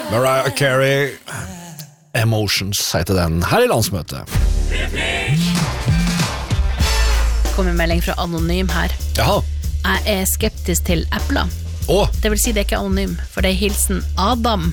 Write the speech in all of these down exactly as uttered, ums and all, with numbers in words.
Mariah Carey, Emotions heter den her i landsmøtet. Kommer en melding fra Anonym her. Jaha. Jeg er skeptisk til epler. Åh. Det vil si det er ikke anonym, for det er hilsen Adam.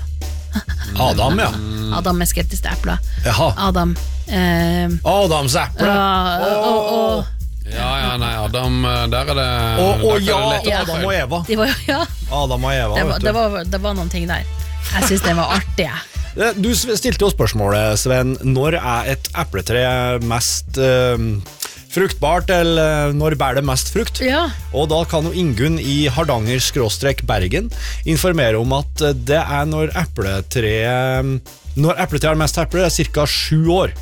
Adam, ja. Adam er skeptisk til epler. Jaha. Adam. Eh, Adams eple. Ja, og, og, Ja, ja, nei, Adam, der er det Og, og der ja, er det lett å ta Adam feil. og Eva. de var, ja, Adam og Eva, det, var, vet det, du. var, det var noen ting der. Jeg synes det var artig. Eh, Du stilte jo spørsmålet, Sven, når er et epletre mest eh, fruktbart, eller når bærer det mest frukt? Ja. Og da kan jo Ingunn i Hardanger-Bergen informere om at det er når epletre Når epletre har mest epler, det er cirka sju år.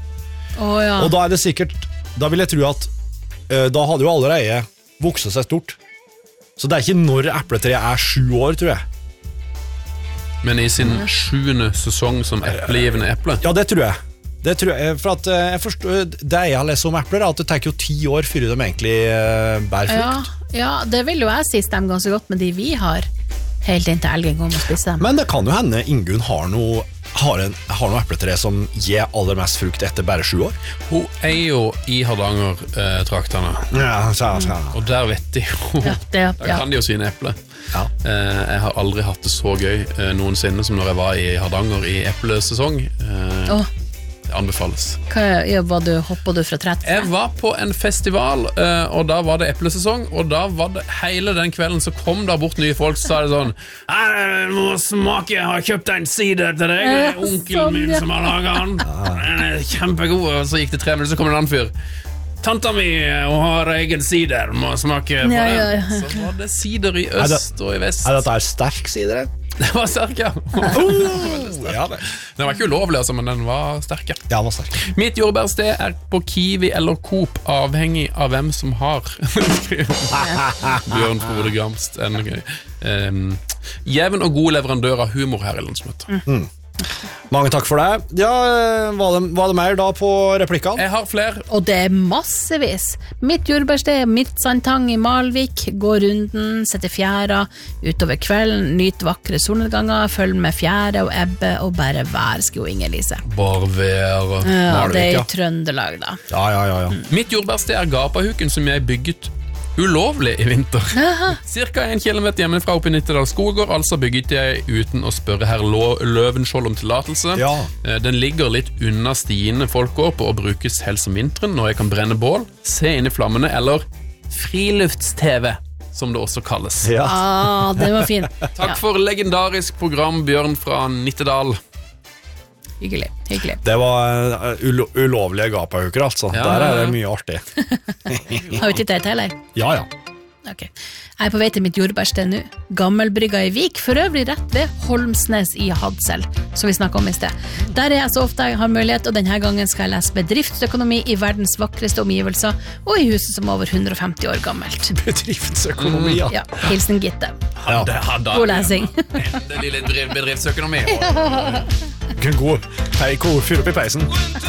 Å, ja. Og da er det sikkert, da vil jeg tro at uh, da hadde jo allerede vokset seg stort. Så det er ikke når epletreet er sju år, tror jeg. Men i sin sjuende sesong som eplegivende eple. Ja, det tror jeg. Det tror jeg, for at uh, jeg forstår, det jeg har lest om epler er at det tar jo ti år før de egentlig uh, bærer Ja, frukt. ja, det vil jo jeg si stemmer ganske godt med de vi har, helt inntil elgen kommer og spiser dem. Men det kan jo hende Ingunn har noe har, en, har noe epletre som gir aller mest frukt etter bare sju år. Hun er jo i Hardanger-traktene, Ja, så, så. og der vet de jo, Ja, det- der ja. kan de jo sine eple. Ja. Eh, jeg har aldri hatt det så gøy eh, noensinne som når jeg var i Hardanger i eplesesong. Eh, Åh, det anbefales. hva, ja, var du, hoppet du fra tretti? Jeg var på en festival, eh, og da var det eplesesong, og da var det hele den kvelden så kom der bort nye folk, så sa det sånn «Jeg må smake, jeg har kjøpt en sider til deg, det er onkelen Sånn, min ja. som har laget den, den er kjempegod», og så gikk det tre minutter, så kom det en annen fyr. Tanta mi, hun har egen sider, må smake på Ja, den. ja, ja. Så var det sider i Er det- øst og i vest. Er dette sterk sider? Det var sterk, ja. Ja, vel. Den var ikke ulovlig, altså, men den var sterk, ja. Ja, den var sterk. Mitt jordbærsted er på Kiwi eller Coop, avhengig av hvem som har. Bjørn Frode Gamst. En, um, jevn og god leverandør av humor her i landsmøtet. Mm. Mange takk for det. Ja, var det, var det mer da på replikkene? Jeg har flere. Og det er massevis. Mitt jordbærsted, mitt sandtang i Malvik, gå runden, sette fjæra, utover kvelden, nyt vakre solnedganger, følg med fjære og ebbe, og bare vær, skriver Inger-Lise. Bare vær. Ja, Malvik, det er ja. i Trøndelag da. Ja, ja, ja, ja. Mitt jordbærsted er Gapahuken som jeg bygget ulovlig i vinter. Cirka en kilometer hjemmefra oppe i Nittedal Skogård, altså bygget jeg uten å spørre herr Lå- Løvenskiold om tillatelse. Ja. Eh, Den ligger litt unna stiene folk går på og brukes helst om vinteren når jeg kan brenne bål, se inn i flammene, eller frilufts-TV, som det også kalles. Ja. Ah, det var fin. Takk for legendarisk program, Bjørn fra Nittedal. Hyggelig, hyggelig. Det var uh, ulo ulovlige gapahuker, altså. Ja, Der er det ja. mye artig. Har vi tittet et heller? Ja, ja. Ok. Jeg er på vei til mitt jordbærsted nå. Gammelbrygga i Vik, for øvrig rett ved Holmsnes i Hadsel, som vi snakket om i sted. Der er jeg så ofte jeg har mulighet, og denne gangen skal jeg lese bedriftsøkonomi i verdens vakreste omgivelser, og i huset som er over hundre og femti år gammelt. Bedriftsøkonomi, ja. Ja, hilsen Gitte. Ja. Det hadde God lesing. endelig litt bedrift- bedriftsøkonomi. God, hei, god, fyr opp i peisen.